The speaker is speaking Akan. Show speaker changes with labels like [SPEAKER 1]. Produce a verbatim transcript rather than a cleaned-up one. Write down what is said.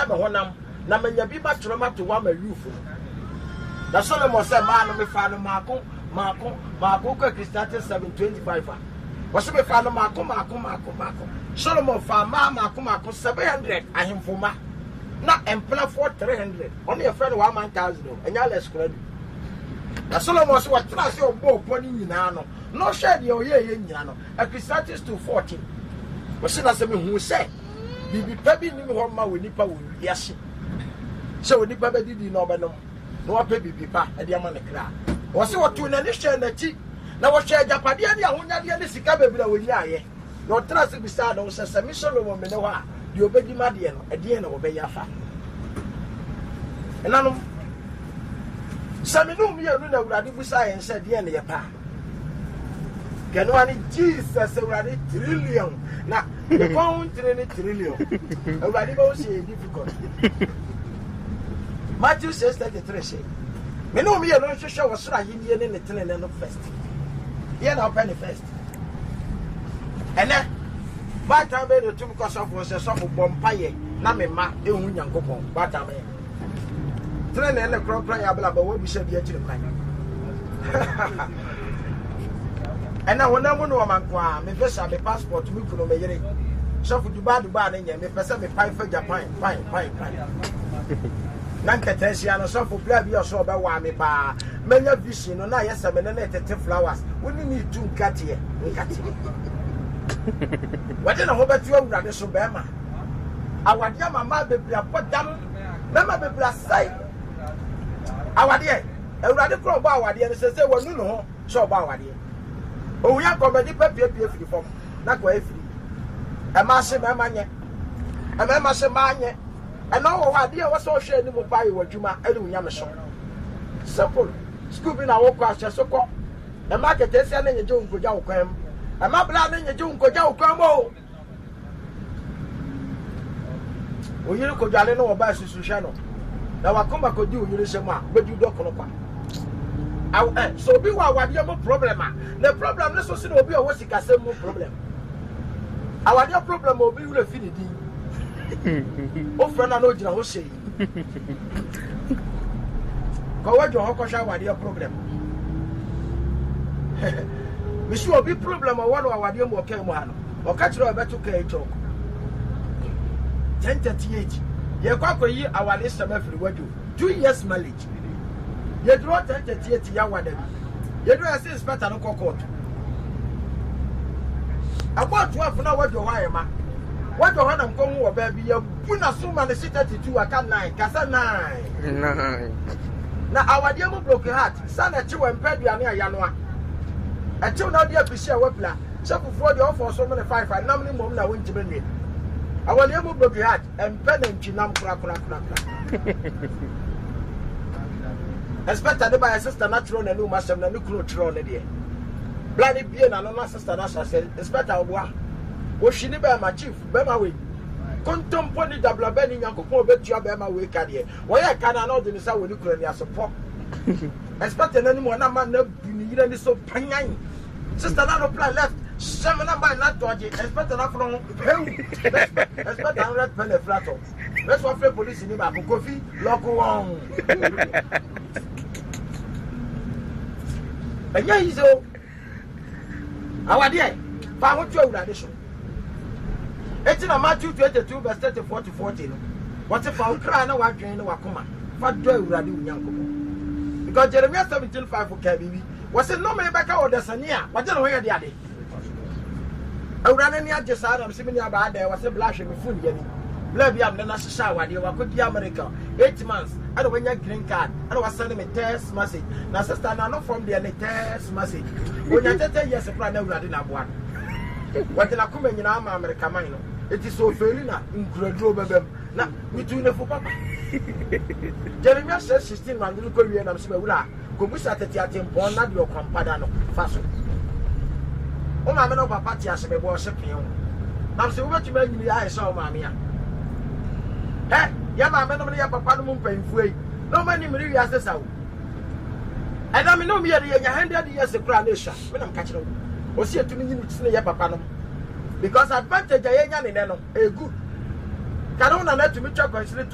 [SPEAKER 1] me honam na manya bi ba troma to wa ma youth na Solomon say ma no me fa no maako maako maako ko Christianity seven twenty-five ah was me fa no maako maako maako maako Solomon fa ma maako maako seven hundred ahemfoma na empla for three hundred on your friend one thousand enya less credit na Solomon say what try say obo poni nyina no no share the oye ye nyina no Christianity to fourteen was na say me hu say bibi pa bi ni me ho ma we nipa wo wiase say we nipa ba didi no be no no wa pe bibi pa e de ama ne kra was say what na ni share na ti na wo share japade ne ahonyade ne sika bebi na wo ni aye no try say bi sa no say say me Solomon me ne ho a de obedi ma de no e de na wo be ya fa enano saminu mi enu na urade busa yen se de na ye pa kenu ani Jesus urade trillion na the pound trillion urade ba o se difficult Matthew six thirty-three say me no mi enu hwehwe wo soro ahenie ne ne tenene no first ye na open the first ene by time be the two because of was so for bompaye na me ma ehu nyankopon by time tenene ne kro kro ya bla ba wo bi se bi akire kwan ena wona mu no man kwa me visa me passport me kuno me yere so for Dubai Dubai na nya me pese me pai for Japan fine fine fine nan ketesia no so for bla bi so be wa me pa menya vision no na yesa me na tete flowers woni ni tu nkate nkate wade na ho betu awurade so be ma awade mama bebra podam mama bebra sai awade awurade kro ba awade no se se wonu no ho so ba awade o ya komedi papie pie firi fom na kwa efiri e ma se mama nye e ma ma se ma nye e no wo ade e wo so hwe ni mo bai wadwuma e ru nya me so simple school bi na wo kwa hye so ko e ma kete se na nye jo nkoja wo kwam e ma bla na nye jo nkoja wo kwam o o yiri ko jale no wo ba susu hwe no na wakoma ko di o yiri se ma bedu do kono kwa aw eh so bi wa wade mo problem a the problem ne so se no obi o wo sika se mo problem awade problem obi wure fi ni din o frana no jira ho sei ko wajo ho ko sha wade problem mi su obi problem o wano awade mo ke mo ha no o ka kire obeto ka echo ten thirty-eight ye kwa kwa yi awade sama firi wajo two years marriage ye draw ten thirty-eight ya wada bi ye do ase inspector no court about twelve na wajo wa ma wajo ha na nkomu wo ba bi ya buna suma ne thirty-two aka nine kasa nine
[SPEAKER 2] nine
[SPEAKER 1] na awade mo broken heart sana chi we mpeduane aya no a e chi na odi apisi a wapla chefufo de ofo so me five five nam ni mom na won jibe nwe awale mo broken heart empe na ntwinam kura kura kura expected by a sister natural na no masem na no kuro tro na de bloody bie na no na sister na say expected oboa wo hwini ba ma chief ba ma we kontompo ni dabla ba ni nyankopon obetua ba ma we ka de wo ye ka na no de ni sa wo ni kuro ni asopo expected na ni mo na ma na bini yire ni so panyan sister na no plan left seven na ba na toje expected na from expected na red pen flat up let's go for police ni ba ko kofi lock one enya izo awade fa ho tu awurade so eti na Matthew twenty-two verse thirty-four to forty no what if fa ukra na wadwen na wakoma fa do awurade unyankopo because Jeremiah seventeen five for kabibi was it no me beka odesania wade no hoye de ade awurade ni agye sa na msimi ni aba ade was blash me fun yani bla bi am na shisha awade wakodi America eight months I don't want your green card. I don't want to send me text message. Now, sister, I'm not from there. Text message. When you tell yes, I never did not one. What did I come in America? It is so failing now. Incredible. Now, we do the for papa. Jeremiah says sixteen man will go and I'm saying, go be at the theatre and born not your compadano. Fast. Oh, my man of a party as a boy shipping. I'm saying, what you make me I saw, mamma. Eh? Ya ma me no me ya papa no mpanfu yi no mani me ri ase sawo ada me no me ya de ya one hundred years kura na sha me na mka kire wo o si etumi nyi ni ya papa no because advantage ya nya ne no e good kana una na tumi twa consider